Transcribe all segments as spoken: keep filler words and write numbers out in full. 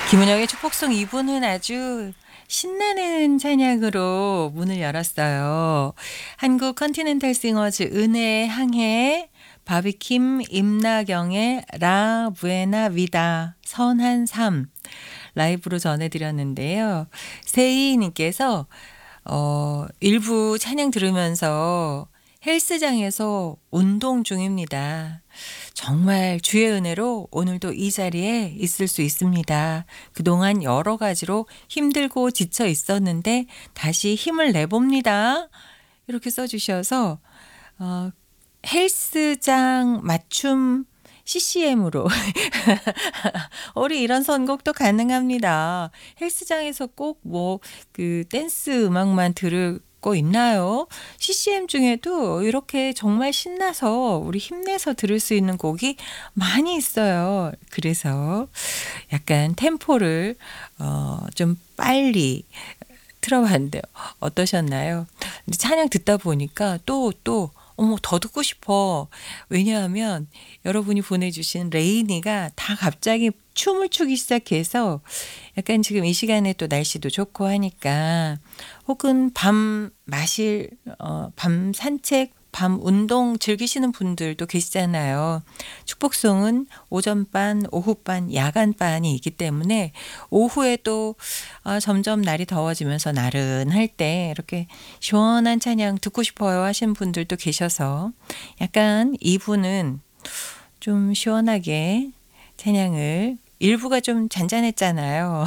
김은영의 축복송 이 부는 아주 신나는 찬양으로 문을 열었어요. 한국 컨티넨탈 싱어즈 은혜의 항해, 바비킴 임나경의 라 부에나 비다 선한 삶 라이브로 전해드렸는데요. 세이님께서 어, 일부 찬양 들으면서 헬스장에서 운동 중입니다. 정말 주의 은혜로 오늘도 이 자리에 있을 수 있습니다. 그동안 여러 가지로 힘들고 지쳐 있었는데 다시 힘을 내봅니다. 이렇게 써주셔서 어, 헬스장 맞춤 씨씨엠으로 우리 이런 선곡도 가능합니다. 헬스장에서 꼭 뭐 그 댄스 음악만 들고 있나요? 씨씨엠 중에도 이렇게 정말 신나서 우리 힘내서 들을 수 있는 곡이 많이 있어요. 그래서 약간 템포를 어, 좀 빨리 틀어봤는데요. 어떠셨나요? 근데 찬양 듣다 보니까 또, 또, 어머, 더 듣고 싶어. 왜냐하면 여러분이 보내주신 레이니가 다 갑자기 춤을 추기 시작해서 약간 지금 이 시간에 또 날씨도 좋고 하니까 혹은 밤 마실, 어, 밤 산책, 밤 운동 즐기시는 분들도 계시잖아요. 축복송은 오전반, 오후반, 야간반이 있기 때문에 오후에 또 아, 점점 날이 더워지면서 나른할 때 이렇게 시원한 찬양 듣고 싶어요 하시는 분들도 계셔서 약간 이 부는 좀 시원하게 찬양을 일부가 좀 잔잔했잖아요.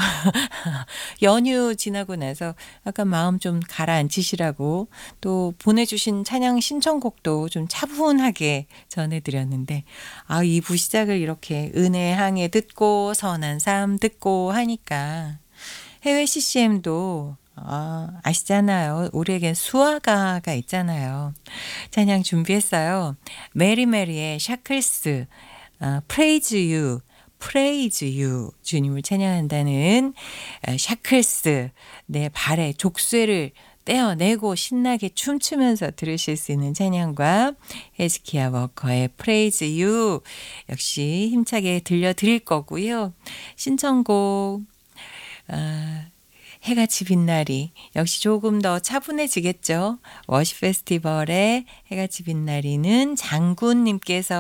연휴 지나고 나서 약간 마음 좀 가라앉히시라고 또 보내주신 찬양 신청곡도 좀 차분하게 전해드렸는데 아, 이 부 시작을 이렇게 은혜 항해 듣고 선한 삶 듣고 하니까 해외 씨씨엠도 아, 아시잖아요. 우리에겐 수아가가 있잖아요. 찬양 준비했어요. 메리메리의 샤클스, 아, Praise You, Praise You 주님을 찬양한다는 아, 샤클스 내 발에 족쇄를 떼어내고 신나게 춤추면서 들으실 수 있는 찬양과 헤즈키야 워커의 Praise You 역시 힘차게 들려드릴 거고요. 신청곡 아, 해같이 빛나리 역시 조금 더 차분해지겠죠. 워시 페스티벌의 해같이 빛나리는 장군님께서